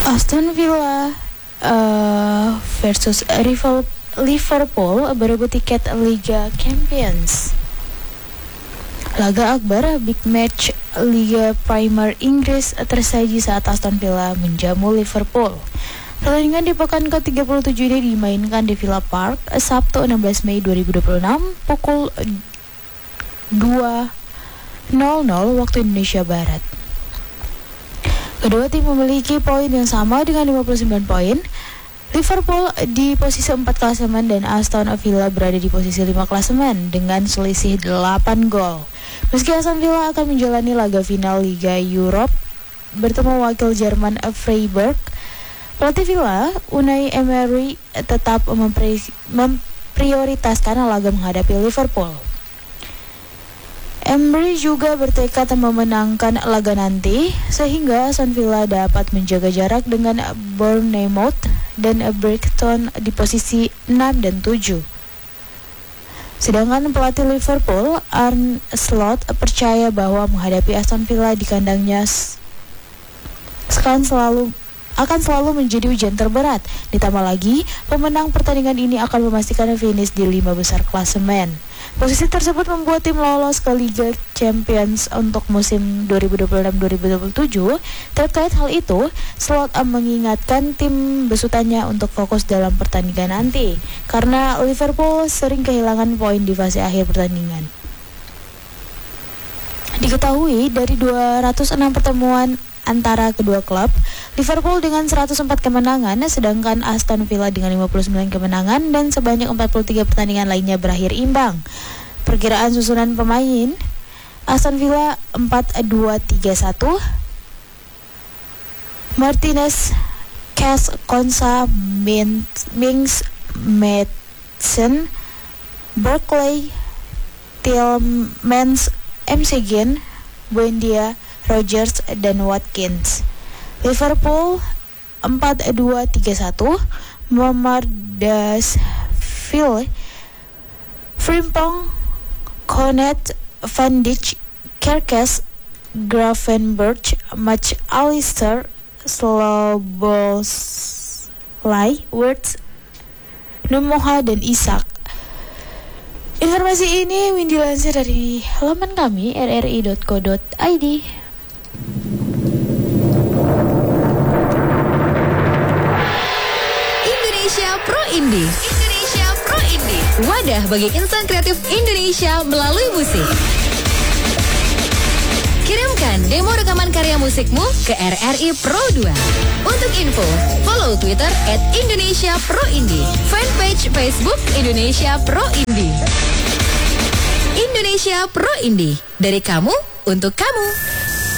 Aston Villa versus Liverpool berebut tiket Liga Champions. Laga akbar big match Liga Premier Inggris tersaji saat Aston Villa menjamu Liverpool. Pertandingan di pekan ke-37 ini dimainkan di Villa Park Sabtu 16 Mei 2026 pukul 2.00 waktu Indonesia Barat. Kedua tim memiliki poin yang sama dengan 59 poin. Liverpool di posisi 4 klasemen dan Aston Villa berada di posisi 5 klasemen dengan selisih 8 gol. Meski Aston Villa akan menjalani laga final Liga Europe bertemu wakil Jerman Freiburg, pelatih Villa, Unai Emery, tetap memprioritaskan laga menghadapi Liverpool. Emery juga bertekad memenangkan laga nanti sehingga Aston Villa dapat menjaga jarak dengan Bournemouth dan Brighton di posisi 6 dan 7. Sedangkan pelatih Liverpool, Arne Slot, percaya bahwa menghadapi Aston Villa di kandangnya akan selalu menjadi ujian terberat. Ditambah lagi, pemenang pertandingan ini akan memastikan finish di 5 besar klasemen. Posisi tersebut membuat tim lolos ke Liga Champions untuk musim 2026-2027. Terkait hal itu, Slot mengingatkan tim besutannya untuk fokus dalam pertandingan nanti, karena Liverpool sering kehilangan poin di fase akhir pertandingan. Diketahui dari 206 pertemuan antara kedua klub, Liverpool dengan 104 kemenangan, sedangkan Aston Villa dengan 59 kemenangan dan sebanyak 43 pertandingan lainnya berakhir imbang. Perkiraan susunan pemain: Aston Villa 4-2-3-1, Martinez, Cass, Konsa, Mings, Madsen, Barkley, Tielemans, McGinn, Buendia, Rodgers, dan Watkins. Liverpool 4-2-3-1, Mamardashvili, Frimpong, Konet, Van Dijk, Kerkez, Gravenberch, Mac Allister, Szoboszlai, Wirtz, Numoha, dan Isak. Informasi ini dilansir dari laman kami rri.co.id. Indonesia Pro Indie. Wadah bagi insan kreatif Indonesia melalui musik. Kirimkan demo rekaman karya musikmu ke RRI Pro 2. Untuk info, follow Twitter @IndonesiaProIndie, fanpage Facebook Indonesia Pro Indie. Indonesia Pro Indie, dari kamu untuk kamu.